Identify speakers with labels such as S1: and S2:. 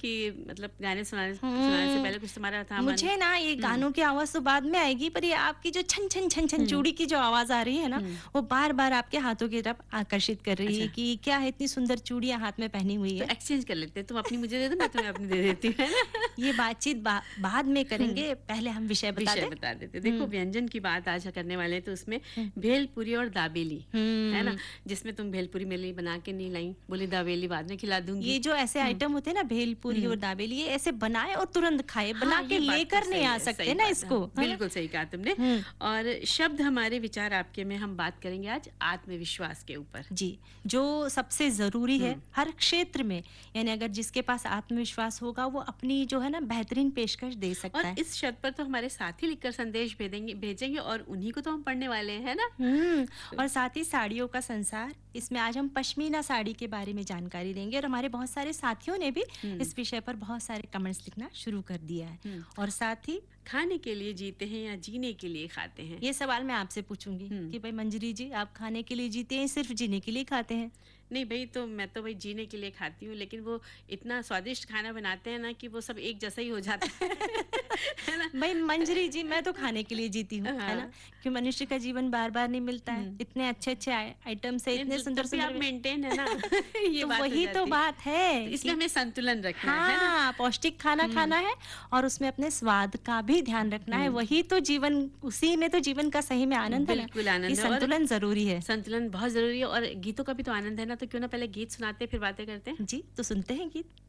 S1: कि मतलब गाने सुनाने सुनाने से पहले कुछ तुम्हारा था मन?
S2: मुझे ना ये गानों की आवाज तो बाद में आएगी, पर ये आपकी जो छन छन छन छन चूड़ी की जो आवाज आ रही है ना, वो बार बार आपके हाथों की तरफ आकर्षित कर रही है
S1: अच्छा।
S2: कि क्या है, इतनी सुंदर चूड़ियां हाथ में पहनी हुई
S1: तो
S2: है।
S1: एक्सचेंज कर लेते हैं, तुम अपनी मुझे दे दो, मैं तुम्हें अपनी दे देती हूँ, है ना?
S2: ये बातचीत बाद में करेंगे, पहले हम विषय बता
S1: विषय
S2: दें।
S1: बता देते। देखो व्यंजन की बात आज करने वाले हैं, तो उसमें
S2: हम्म।
S1: भेलपुरी और दाबेली, है ना?
S2: हम्म।
S1: जिसमें तुम भेलपुरी मेरे लिए बना के नहीं लाई, बोली दाबेली बाद में खिला दूंगी।
S2: ये जो ऐसे आइटम होते हैं ना, भेलपुरी और दाबेली, ये ऐसे बनाए और तुरंत खाए, बना
S1: हाँ,
S2: के
S1: ये बात तो
S2: लेकर नहीं
S1: सही
S2: आ
S1: है,
S2: सकते
S1: सही
S2: ना
S1: बात है।
S2: इसको,
S1: हाँ,
S2: है ना?
S1: बिल्कुल सही कहा तुमने। और शब्द हमारे, विचार आपके में हम बात करेंगे आज आत्मविश्वास के ऊपर।
S2: जी, जो सबसे ज़रूरी है हर क्षेत्र में, यानी अगर जिसके पास आत्मविश्वास होगा, वो अपनी जो है ना बेहतरीन पेशकश दे सकता
S1: और
S2: है।
S1: इस शब्द पर तो हमारे साथी लिखकर संदेश भेजेंगे और उन्हीं को तो हम पढ़ने वाले हैं, है ना?
S2: और साथ ही साड़ियों का संसार, इसमें आज हम पश्मीना साड़ी के बारे में जानकारी देंगे, और हमारे बहुत सारे साथियों ने भी इस विषय पर बहुत सारे कमेंट्स लिखना शुरू कर दिया है। और साथ ही
S1: खाने के लिए जीते हैं या जीने के लिए खाते हैं?
S2: ये सवाल मैं आपसे पूछूंगी कि भाई मंजरी जी, आप खाने के लिए जीते हैं, सिर्फ जीने के लिए खाते हैं?
S1: नहीं भाई, तो मैं तो भाई जीने के लिए खाती हूँ, लेकिन वो इतना स्वादिष्ट खाना बनाते हैं ना कि वो सब एक जैसा ही हो जाता है ना?
S2: भाई मंजरी जी, मैं तो खाने के लिए जीती हूँ, है ना? कि मनुष्य का जीवन बार बार नहीं मिलता है, इतने अच्छे अच्छे आइटम से, इतने सुंदर
S1: तब भी आप
S2: सुंदर,
S1: मेंटेन है ना? ये
S2: तो
S1: बात हो
S2: वही तो
S1: जाती है।
S2: बात है
S1: तो इसलिए
S2: कि
S1: हमें संतुलन रखना है ना?
S2: हाँ, पौष्टिक खाना खाना है और उसमें अपने स्वाद का भी ध्यान रखना है। वही तो जीवन, उसी में तो जीवन का सही में आनंद है ना।
S1: बिल्कुल आनंद
S2: ये
S1: है। और
S2: संतुलन जरूरी है।
S1: संतुलन बहुत जरूरी है, और गीतों का भी तो आनंद है ना। तो क्यों ना पहले गीत सुनाते फिर बातें करते हैं।
S2: जी, तो सुनते हैं गीत।